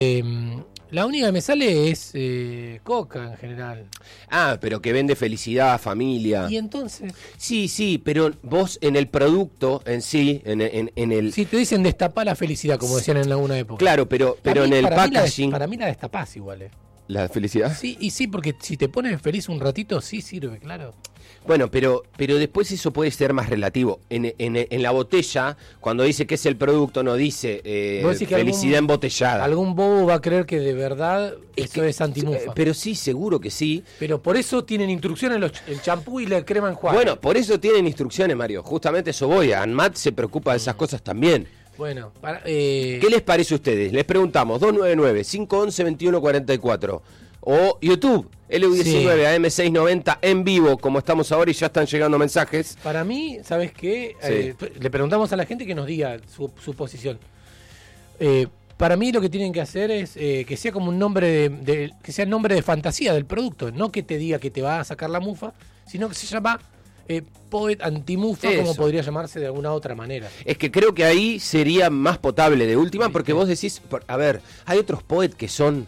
La única que me sale es Coca en general. Ah, pero que vende felicidad, familia. ¿Y entonces? Sí, pero vos en el producto en sí, en el... Sí, te dicen destapar la felicidad, como decían en alguna época. Claro, pero en el packaging... Para mí la destapás igual, ¿La felicidad? Sí, y sí, porque si te pones feliz un ratito, sí sirve, claro. Bueno, pero después eso puede ser más relativo. En la botella, cuando dice que es el producto, no dice felicidad embotellada. Algún bobo va a creer que de verdad eso es antimufa. Pero sí, seguro que sí. Pero por eso tienen instrucciones el champú y la crema enjuague. Bueno, por eso tienen instrucciones, Mario. Justamente eso voy. ANMAT se preocupa de esas cosas también. Bueno, ¿qué les parece a ustedes? Les preguntamos, 299-511-2144. O YouTube, LU19, sí. AM690 en vivo, como estamos ahora y ya están llegando mensajes. Para mí, ¿sabes qué? Sí. Le preguntamos a la gente que nos diga su posición. Para mí lo que tienen que hacer es que sea como un nombre que sea el nombre de fantasía del producto. No que te diga que te va a sacar la mufa, sino que se llama... Poet antimufa, eso. Como podría llamarse de alguna otra manera. Es que creo que ahí sería más potable de última, sí, porque vos decís, a ver, hay otros poet que son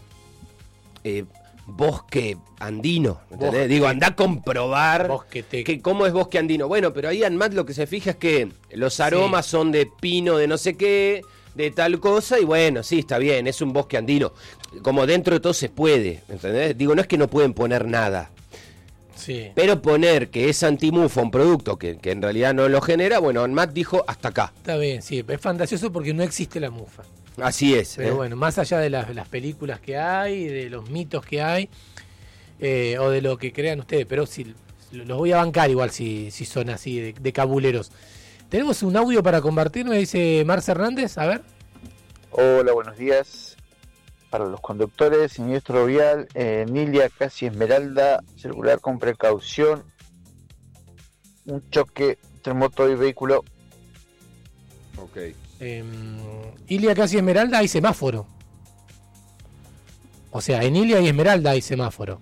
bosque andino, ¿entendés? Bosque, digo, andá a comprobar que cómo es bosque andino. Bueno, pero ahí ANMAT lo que se fija es que los aromas son de pino, de no sé qué, de tal cosa, y bueno, sí, está bien, es un bosque andino. Como dentro de todo se puede, ¿entendés? Digo, no es que no pueden poner nada. Sí. Pero poner que es antimufa un producto que en realidad no lo genera, bueno, ANMAT dijo hasta acá. Está bien, sí, es fantasioso porque no existe la mufa. Así es. Pero bueno, más allá de las películas que hay, de los mitos que hay, o de lo que crean ustedes, pero sí, los voy a bancar igual si son así de cabuleros. Tenemos un audio para compartir, me dice Marce Hernández, a ver. Hola, buenos días. Para los conductores, siniestro vial, Emilia, casi Esmeralda, circular con precaución, un choque entre moto y vehículo. Ok. Ilia, casi Esmeralda, hay semáforo. O sea, en Ilia y Esmeralda hay semáforo.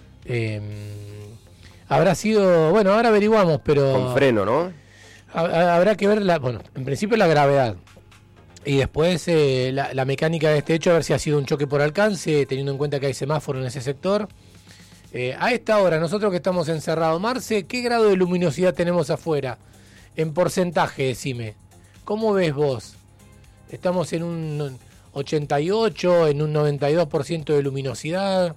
Habrá sido, bueno, ahora averiguamos, pero... Con freno, ¿no? Habrá que ver, bueno, en principio la gravedad. Y después la mecánica de este hecho, a ver si ha sido un choque por alcance, teniendo en cuenta que hay semáforo en ese sector. A esta hora, nosotros que estamos encerrados, Marce, ¿qué grado de luminosidad tenemos afuera? En porcentaje, decime. ¿Cómo ves vos? Estamos en un 88, en un 92% de luminosidad.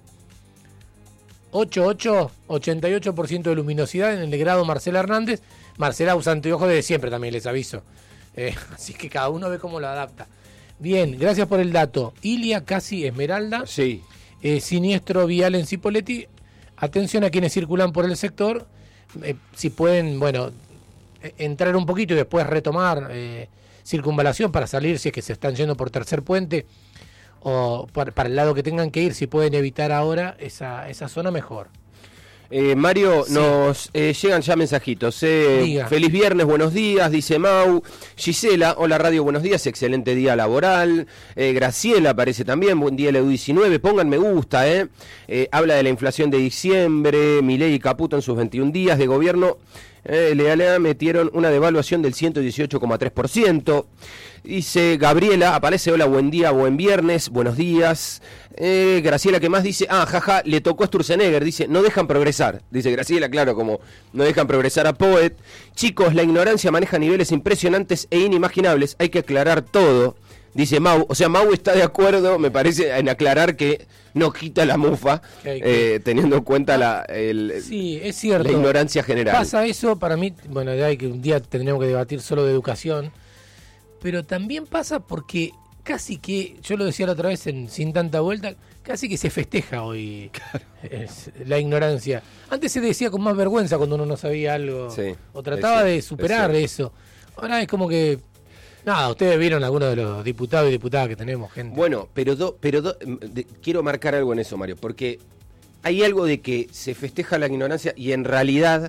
88% de luminosidad en el grado Marcela Hernández. Marcela usa anteojos desde siempre, también les aviso. Así que cada uno ve cómo lo adapta. Bien, gracias por el dato. Ilia, casi Esmeralda. Sí. Siniestro vial en Cipolletti. Atención a quienes circulan por el sector. Si pueden, bueno, entrar un poquito y después retomar circunvalación para salir si es que se están yendo por Tercer Puente. O para el lado que tengan que ir, si pueden evitar ahora esa zona, mejor. Mario, sí. Nos llegan ya mensajitos. Feliz viernes, buenos días, dice Mau. Gisela, hola Radio, buenos días, excelente día laboral. Graciela aparece también, buen día LU19, pongan me gusta. Habla de la inflación de diciembre, Milei y Caputo en sus 21 días de gobierno. Le metieron una devaluación del 118,3%. Dice Gabriela, aparece, hola, buen día, buen viernes, buenos días. Graciela, ¿qué más dice? Jaja, le tocó a Sturzenegger, dice, no dejan progresar. Dice Graciela, claro, como no dejan progresar a Poet. Chicos, la ignorancia maneja niveles impresionantes e inimaginables, hay que aclarar todo. Dice Mau, o sea, Mau está de acuerdo, me parece, en aclarar que no quita la mufa, teniendo en cuenta sí, es cierto. La ignorancia general. Pasa eso, para mí, bueno, hay que un día tendremos que debatir solo de educación, pero también pasa porque casi que, yo lo decía la otra vez sin tanta vuelta, casi que se festeja hoy la ignorancia. Antes se decía con más vergüenza cuando uno no sabía algo, sí, o trataba de superar eso. Ahora es como que... Nada, ustedes vieron algunos de los diputados y diputadas que tenemos, gente. Bueno, pero quiero marcar algo en eso, Mario, porque hay algo de que se festeja la ignorancia y en realidad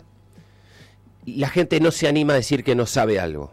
la gente no se anima a decir que no sabe algo.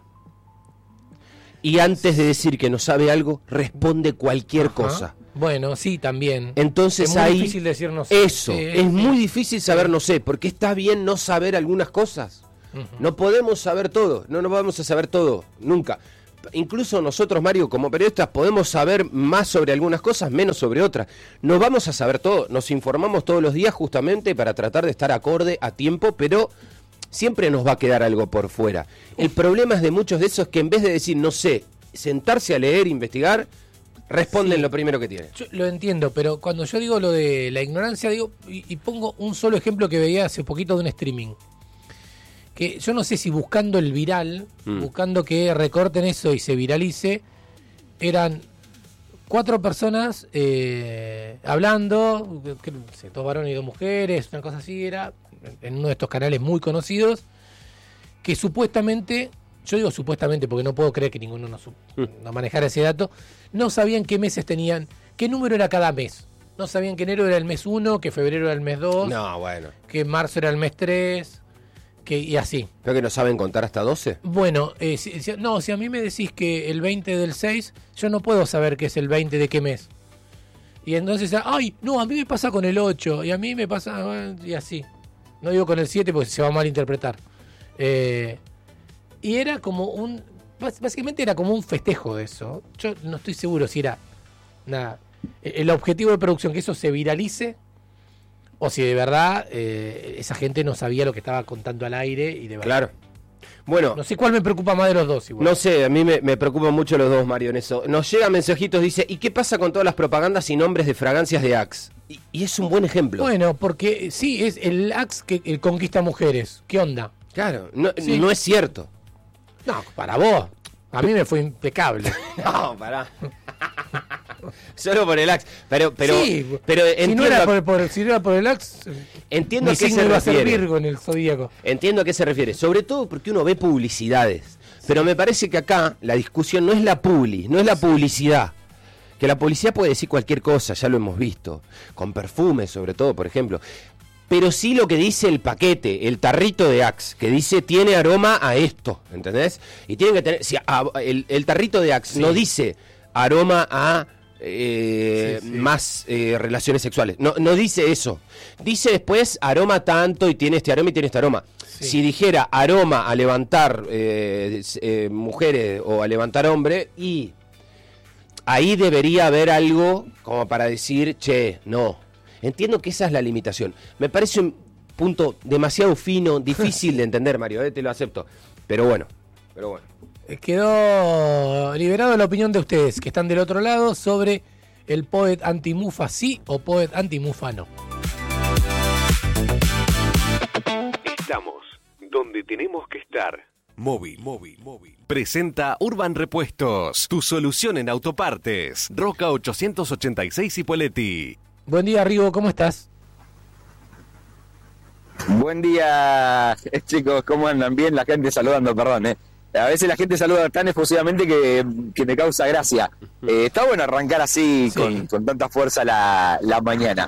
Y antes de decir que no sabe algo, responde cualquier cosa. Bueno, sí, también. Entonces es muy ahí, difícil decir no sé. Eso, es muy difícil saber no sé, porque está bien no saber algunas cosas. No podemos saber todo, no vamos a saber todo, nunca. incluso nosotros, Mario, como periodistas, podemos saber más sobre algunas cosas, menos sobre otras. No vamos a saber todo, nos informamos todos los días justamente para tratar de estar acorde a tiempo, pero siempre nos va a quedar algo por fuera. El problema es de muchos de esos que en vez de decir, no sé, sentarse a leer, investigar, responden lo primero que tienen. Yo lo entiendo, pero cuando yo digo lo de la ignorancia, digo, y pongo un solo ejemplo que veía hace poquito de un streaming. Que yo no sé si buscando el viral, buscando que recorten eso y se viralice, eran 4 personas hablando, no sé, 2 varones y 2 mujeres, una cosa así era, en uno de estos canales muy conocidos, que supuestamente, yo digo supuestamente porque no puedo creer que ninguno no manejara ese dato, no sabían qué meses tenían, qué número era cada mes. No sabían que enero era el mes 1, que febrero era el mes 2, no, bueno, que marzo era el mes 3... y así. ¿Pero que no saben contar hasta 12? Bueno, si a mí me decís que el 20 del 6, yo no puedo saber qué es el 20 de qué mes. Y entonces, ay, no, a mí me pasa con el 8, y a mí me pasa, y así. No digo con el 7 porque se va a malinterpretar. Y era como básicamente era como un festejo de eso. Yo no estoy seguro si era el objetivo de producción, que eso se viralice, o si de verdad esa gente no sabía lo que estaba contando al aire y de verdad. Claro. Bueno. No sé cuál me preocupa más de los dos igual. No sé, a mí me preocupan mucho los dos, Mario, en eso. Nos llegan mensajitos, dice, ¿y qué pasa con todas las propagandas y nombres de fragancias de Axe? Y es un buen ejemplo. Bueno, porque sí, es el Axe que conquista mujeres. ¿Qué onda? Claro, no es cierto. No, para vos. A mí me fue impecable. No, pará. Solo por el Axe. Pero sí, entiendo, si no era por el Axe, entiendo mi a qué signo se iba a ser refiere. Virgo en el zodíaco. Entiendo a qué se refiere. Sobre todo porque uno ve publicidades. Pero me parece que acá la discusión no es la publicidad. Que la publicidad puede decir cualquier cosa, ya lo hemos visto. Con perfumes, sobre todo, por ejemplo. Pero sí lo que dice el paquete, el tarrito de Axe, que dice tiene aroma a esto, ¿entendés? Y tiene que tener, si el tarrito de Axe no dice aroma a más relaciones sexuales, no dice eso. Dice después aroma tanto y tiene este aroma y tiene este aroma. Sí. Si dijera aroma a levantar mujeres o a levantar hombres, y ahí debería haber algo como para decir, che, no. Entiendo que esa es la limitación. Me parece un punto demasiado fino, difícil de entender, Mario, te lo acepto. Pero bueno. Quedó liberado la opinión de ustedes, que están del otro lado, sobre el Poet anti-Mufa sí o Poet anti-Mufa no. Estamos donde tenemos que estar. Móvil. Presenta Urban Repuestos, tu solución en autopartes. Roca 886 Ipoleti. Buen día, Rigo, ¿cómo estás? Buen día, chicos, ¿cómo andan? Bien, la gente saludando, perdón, A veces la gente saluda tan efusivamente que me causa gracia. Está bueno arrancar así, sí, con tanta fuerza la mañana.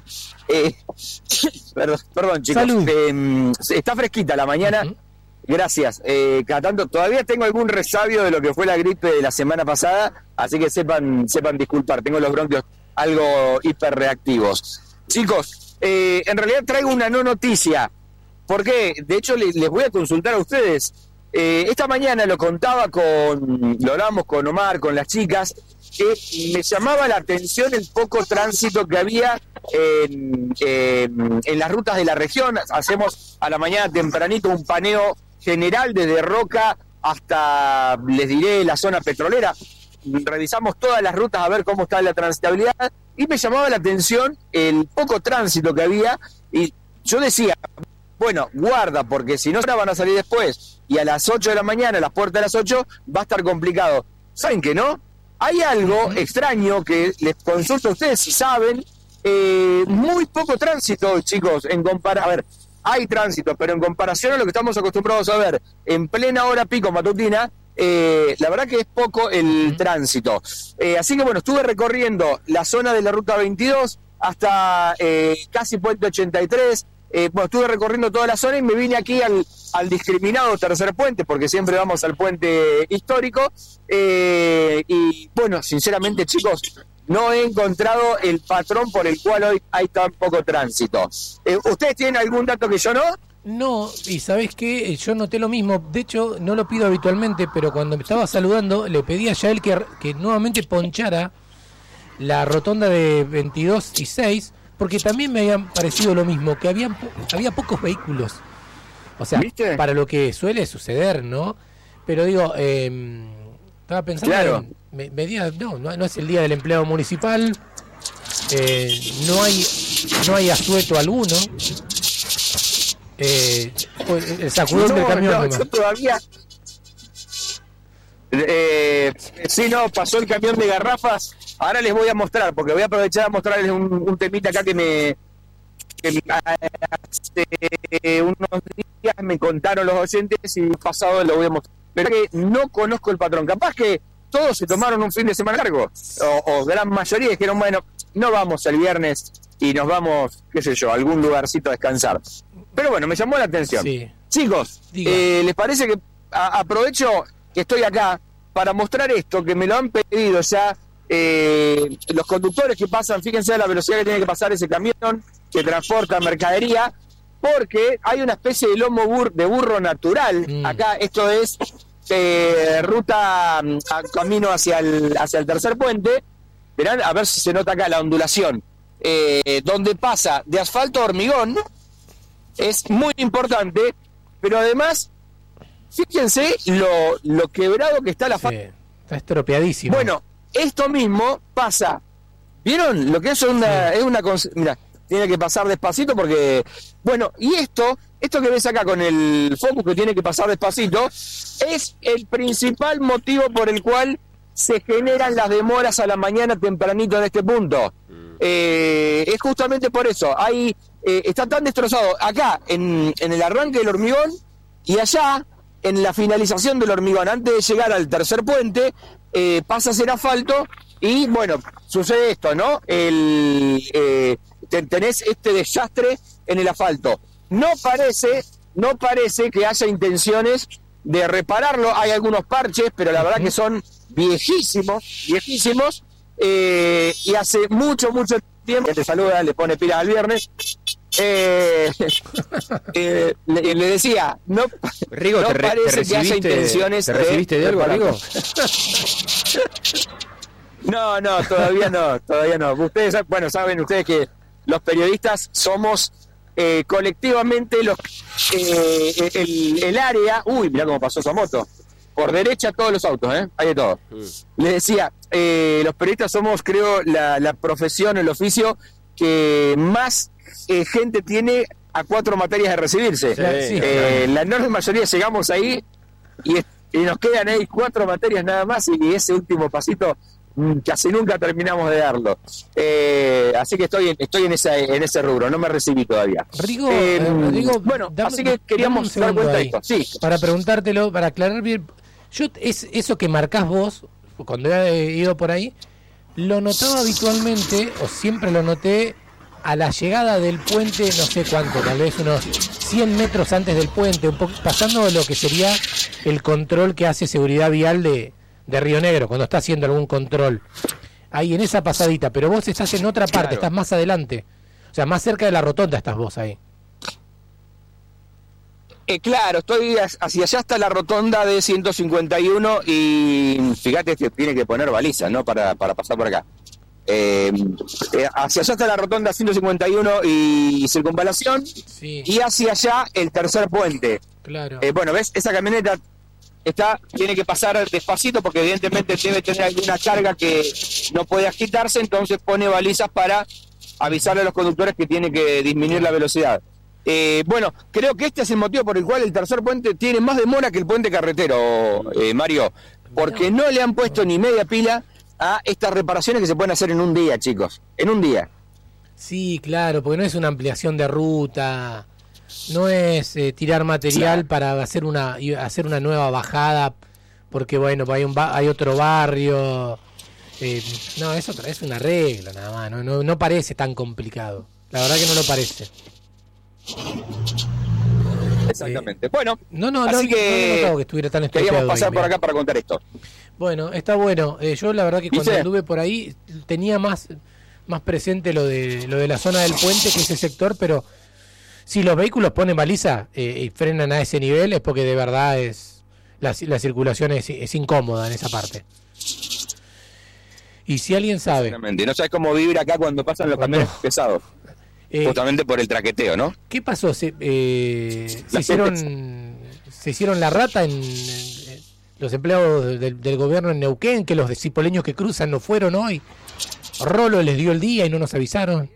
Perdón, chicos. Está fresquita la mañana. Uh-huh. Gracias. Cada tanto, todavía tengo algún resabio de lo que fue la gripe de la semana pasada, así que sepan disculpar. Tengo los bronquios algo hiperreactivos. Chicos, en realidad traigo una no noticia. ¿Por qué? De hecho, les voy a consultar a ustedes. Esta mañana lo hablábamos con Omar, con las chicas, que me llamaba la atención el poco tránsito que había en las rutas de la región. Hacemos a la mañana tempranito un paneo general desde Roca hasta, les diré, la zona petrolera. Revisamos todas las rutas a ver cómo está la transitabilidad y me llamaba la atención el poco tránsito que había y yo decía, bueno, guarda, porque si no van a salir después y a las 8 de la mañana, a las puertas de las 8, va a estar complicado. ¿Saben qué no? Hay algo extraño que les consulto a ustedes si saben. Muy poco tránsito, chicos, a ver, hay tránsito, pero en comparación a lo que estamos acostumbrados a ver en plena hora pico matutina, la verdad que es poco el tránsito. Así que bueno, estuve recorriendo la zona de la ruta 22 hasta casi puente 83. Estuve recorriendo toda la zona y me vine aquí al discriminado tercer puente, porque siempre vamos al puente histórico. Y bueno, sinceramente, chicos, no he encontrado el patrón por el cual hoy hay tan poco tránsito. ¿Ustedes tienen algún dato que yo no? No, y ¿sabés qué? Yo noté lo mismo. De hecho, no lo pido habitualmente, pero cuando me estaba saludando, le pedí a Yael que nuevamente ponchara la rotonda de 22 y 6, porque también me había parecido lo mismo, que había pocos vehículos. O sea, ¿viste? Para lo que suele suceder, ¿no? Pero digo, estaba pensando, claro. No es el día del empleado municipal, no hay asueto alguno. El sacudón del camión. Yo todavía... sí, no, pasó el camión de garrafas. Ahora les voy a mostrar, porque voy a aprovechar a mostrarles un temita acá que hace unos días me contaron los oyentes y pasado lo voy a mostrar. Pero que no conozco el patrón. Capaz que todos se tomaron un fin de semana largo, o gran mayoría dijeron, bueno, no vamos el viernes y nos vamos, qué sé yo, a algún lugarcito a descansar. Pero bueno, me llamó la atención. Sí. Chicos, ¿les parece que aprovecho que estoy acá para mostrar esto, que me lo han pedido ya los conductores que pasan? Fíjense a la velocidad que tiene que pasar ese camión que transporta mercadería, porque hay una especie de lomo de burro natural. Acá esto es ruta camino hacia el tercer puente. Verán, a ver si se nota acá la ondulación, donde pasa de asfalto a hormigón. Es muy importante, pero además, fíjense lo quebrado que está la Sí, está estropeadísimo. Bueno, esto mismo pasa. ¿Vieron? Lo que es una mira, tiene que pasar despacito porque... Bueno, y esto que ves acá con el Focus que tiene que pasar despacito, es el principal motivo por el cual se generan las demoras a la mañana tempranito en este punto. Es justamente por eso. Está tan destrozado acá en el arranque del hormigón y allá en la finalización del hormigón, antes de llegar al tercer puente, pasa a ser asfalto y bueno, sucede esto, ¿no? Tenés este desastre en el asfalto. No parece que haya intenciones de repararlo. Hay algunos parches, pero la verdad que son viejísimos, y hace mucho tiempo que te saluda, le pone pilas al viernes. Le decía, Rigo, no parece que haya intenciones. ¿Te recibiste de algo, Rigo? No, todavía no. Ustedes, bueno, saben ustedes que los periodistas somos colectivamente el área. Uy, mirá cómo pasó esa moto. Por derecha todos los autos, hay de todo. Les decía, los periodistas somos, creo, la profesión, el oficio que más gente tiene a 4 materias de recibirse. Sí. La enorme mayoría llegamos ahí y nos quedan ahí 4 materias nada más, y ese último pasito casi nunca terminamos de darlo. Así que estoy en ese rubro, no me recibí todavía. Rigo, bueno, así que queríamos dar cuenta de esto. Sí. Para preguntártelo, para aclarar bien, yo eso que marcás vos, cuando he ido por ahí, lo notaba habitualmente, o siempre lo noté, a la llegada del puente, no sé cuánto, tal vez unos 100 metros antes del puente, un poco pasando lo que sería el control que hace seguridad vial de Río Negro, cuando está haciendo algún control. Ahí en esa pasadita, pero vos estás en otra parte, claro. Estás más adelante. O sea, más cerca de la rotonda estás vos ahí. Claro, estoy hacia allá hasta la rotonda de 151 y fíjate que tiene que poner balizas, ¿no? Para pasar por acá. Hacia allá está la rotonda 151 y circunvalación, sí. Y hacia allá el tercer puente. Claro. Bueno, ¿ves? Esa camioneta tiene que pasar despacito porque evidentemente debe tener alguna carga que no puede agitarse, entonces pone balizas para avisarle a los conductores que tiene que disminuir la velocidad. Bueno, creo que este es el motivo por el cual el tercer puente tiene más demora que el puente carretero, Mario, porque no le han puesto ni media pila a estas reparaciones que se pueden hacer en un día, chicos, en un día. Sí, claro, porque no es una ampliación de ruta, no es tirar material, claro, para hacer una nueva bajada, porque bueno, hay otro barrio. No, es una regla nada más, no parece tan complicado, la verdad que no lo parece. Exactamente. Bueno, así que estuviera tan queríamos pasar por acá para contar esto. Bueno, está bueno. Yo la verdad que cuando anduve por ahí tenía más presente lo de la zona del puente, que ese sector, pero Si los vehículos ponen baliza y frenan a ese nivel es porque de verdad la circulación es incómoda en esa parte. Y si alguien sabe... No sabes cómo vibra acá cuando pasan los camiones pesados. Justamente por el traqueteo, ¿no? ¿Qué pasó? Se hicieron la rata en los empleados del gobierno en Neuquén, que los cipoleños que cruzan no fueron hoy. Rolo les dio el día y no nos avisaron.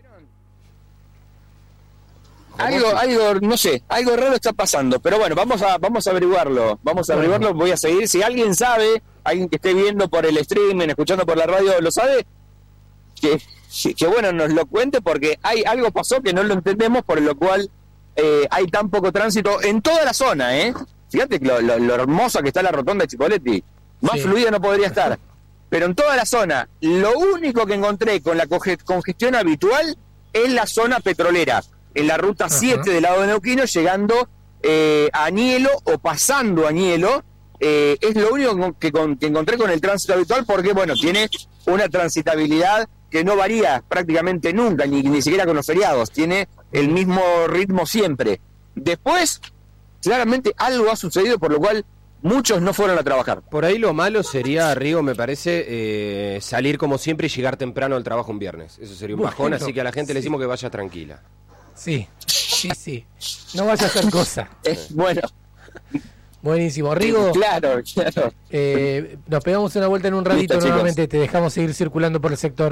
Algo, no sé, algo raro está pasando, pero bueno, vamos a averiguarlo, voy a seguir, si alguien sabe, alguien que esté viendo por el streaming, escuchando por la radio, lo sabe, que bueno, nos lo cuente, porque algo pasó que no lo entendemos, por lo cual hay tan poco tránsito en toda la zona, fíjate lo hermosa que está la rotonda de Chipoleti, más fluida no podría estar, pero en toda la zona, lo único que encontré con la congestión habitual es la zona petrolera, en la ruta 7 del lado de Neuquino, llegando a Añelo o pasando a Añelo, es lo único que encontré con el tránsito habitual, porque bueno, tiene una transitabilidad que no varía prácticamente nunca, ni siquiera con los feriados, tiene el mismo ritmo siempre. Después, claramente algo ha sucedido por lo cual muchos no fueron a trabajar. Por ahí lo malo sería, Rigo, me parece, salir como siempre y llegar temprano al trabajo un viernes. Eso sería un bajón, así que a la gente le decimos que vaya tranquila. Sí. No vaya a hacer cosa. Bueno. Buenísimo. Rigo, claro. Nos pegamos una vuelta en un ratito. Listo, nuevamente, te dejamos seguir circulando por el sector.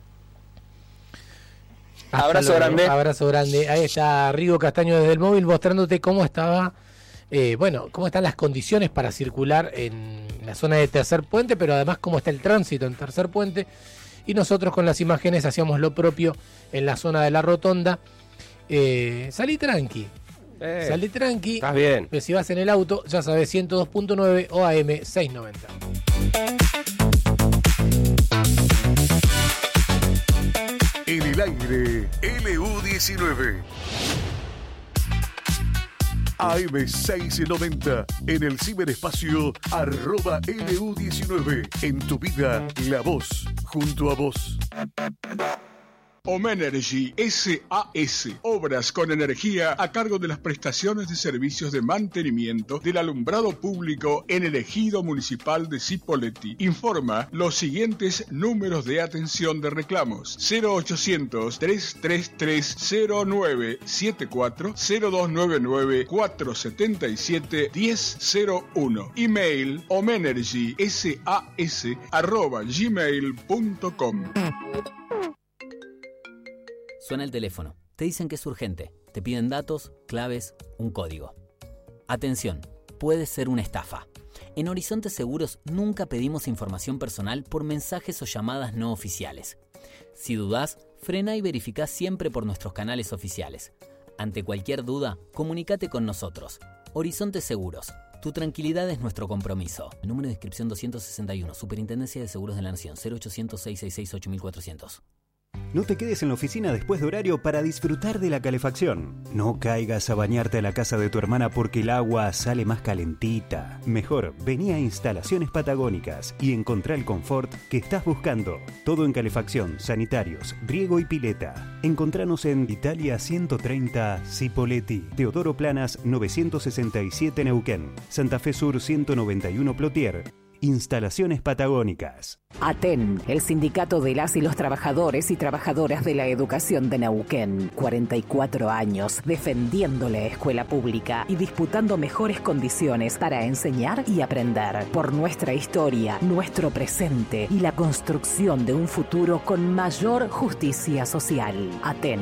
Abrazo grande. Abrazo grande. Ahí está Rigo Castaño desde el móvil mostrándote cómo estaba, cómo están las condiciones para circular en la zona de Tercer Puente, pero además cómo está el tránsito en Tercer Puente. Y nosotros con las imágenes hacíamos lo propio en la zona de la rotonda. Salí tranqui. Estás bien. Pero si vas en el auto, ya sabes, 102.9 o AM 690. En el aire, LU19. AM690. En el ciberespacio, @LU19. En tu vida, la voz, junto a vos. Omenergy SAS, obras con energía a cargo de las prestaciones de servicios de mantenimiento del alumbrado público en el ejido municipal de Cipolletti. Informa los siguientes números de atención de reclamos: 0800-333-0974, 0299-477-1001. Email omenergysas@gmail.com. Suena el teléfono. Te dicen que es urgente. Te piden datos, claves, un código. Atención, puede ser una estafa. En Horizonte Seguros nunca pedimos información personal por mensajes o llamadas no oficiales. Si dudás, frena y verificá siempre por nuestros canales oficiales. Ante cualquier duda, comunícate con nosotros. Horizonte Seguros. Tu tranquilidad es nuestro compromiso. El número de inscripción 261, Superintendencia de Seguros de la Nación, 0800-666-8400. No te quedes en la oficina después de horario para disfrutar de la calefacción. No caigas a bañarte a la casa de tu hermana porque el agua sale más calentita. Mejor, vení a Instalaciones Patagónicas y encontrá el confort que estás buscando. Todo en calefacción, sanitarios, riego y pileta. Encontranos en Italia 130 Cipolletti, Teodoro Planas 967 Neuquén, Santa Fe Sur 191 Plotier. Instalaciones Patagónicas. ATEN, el sindicato de las y los trabajadores y trabajadoras de la educación de Neuquén. 44 años defendiendo la escuela pública y disputando mejores condiciones para enseñar y aprender. Por nuestra historia, nuestro presente y la construcción de un futuro con mayor justicia social. ATEN.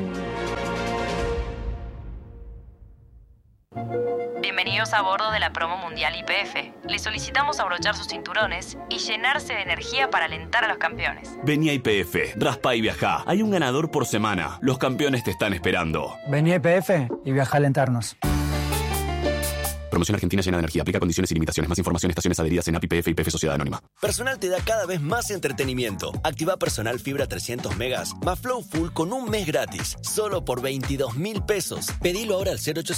Bienvenidos a bordo de la promo mundial YPF. Les solicitamos abrochar sus cinturones y llenarse de energía para alentar a los campeones. Vení a YPF, raspa y viajá. Hay un ganador por semana. Los campeones te están esperando. Vení a YPF y viajá a alentarnos. Promoción Argentina llena de energía. Aplica condiciones y limitaciones. Más información en estaciones adheridas en API-PF y PF Sociedad Anónima. Personal te da cada vez más entretenimiento. Activa Personal Fibra 300 megas más Flow Full con un mes gratis. Solo por 22.000 pesos. Pedilo ahora al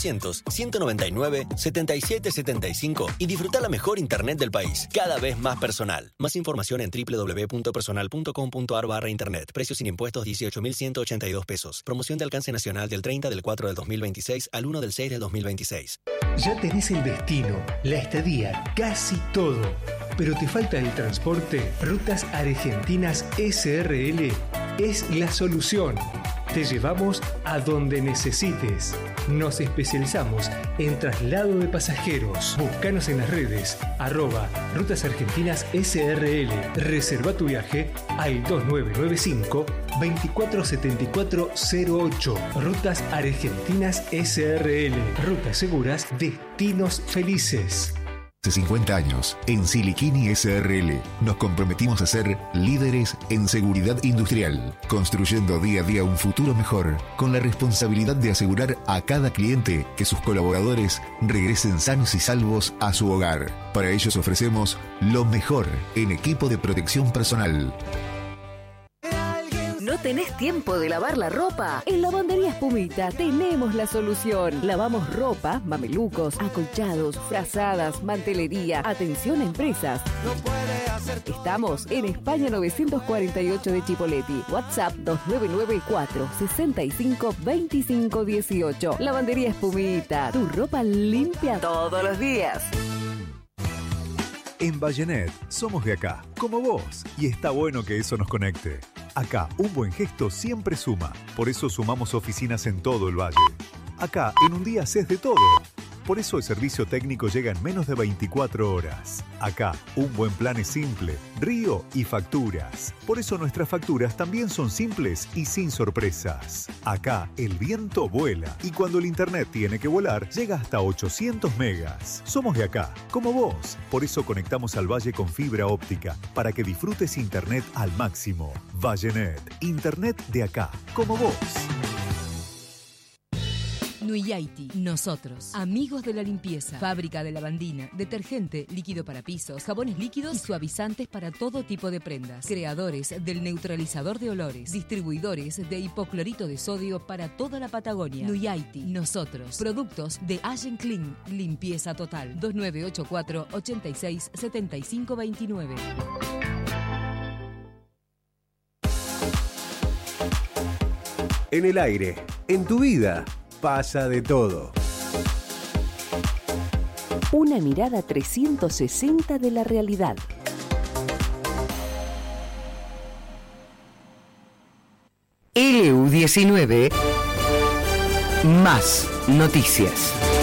0800-199-7775 y disfruta la mejor internet del país. Cada vez más personal. Más información en www.personal.com.ar/internet. Precios sin impuestos 18.182 pesos. Promoción de alcance nacional del 30 del 4 del 2026 al 1 del 6 del 2026. Ya tenés el destino, la estadía, casi todo. Pero te falta el transporte. Rutas Argentinas SRL es la solución. Te llevamos a donde necesites. Nos especializamos en traslado de pasajeros. Búscanos en las redes @Rutas Argentinas SRL. Reserva tu viaje al 2995 247408. Rutas Argentinas SRL. Rutas seguras, destinos felices. Hace 50 años, en Siliquini SRL, nos comprometimos a ser líderes en seguridad industrial, construyendo día a día un futuro mejor, con la responsabilidad de asegurar a cada cliente que sus colaboradores regresen sanos y salvos a su hogar. Para ellos ofrecemos lo mejor en equipo de protección personal. ¿No tenés tiempo de lavar la ropa? En Lavandería Espumita tenemos la solución. Lavamos ropa, mamelucos, acolchados, frazadas, mantelería. Atención a empresas. Estamos en España 948 de Chipoleti. WhatsApp 2994 65 25 18. Lavandería Espumita. Tu ropa limpia todos los días. En Vallenet somos de acá, como vos, y está bueno que eso nos conecte. Acá, un buen gesto siempre suma, por eso sumamos oficinas en todo el valle. Acá, en un día haces de todo. Por eso el servicio técnico llega en menos de 24 horas. Acá, un buen plan es simple, río y facturas. Por eso nuestras facturas también son simples y sin sorpresas. Acá, el viento vuela y cuando el internet tiene que volar, llega hasta 800 megas. Somos de acá, como vos. Por eso conectamos al valle con fibra óptica, para que disfrutes internet al máximo. Vallenet, internet de acá, como vos. Nuyaiti, nosotros, amigos de la limpieza, fábrica de lavandina, detergente, líquido para pisos, jabones líquidos y suavizantes para todo tipo de prendas, creadores del neutralizador de olores, distribuidores de hipoclorito de sodio para toda la Patagonia. Nuyaiti, nosotros, productos de Allen Clean, limpieza total, 2984 86 75 29. En el aire, en tu vida. Pasa de todo. Una mirada 360 de la realidad. LU19 más noticias.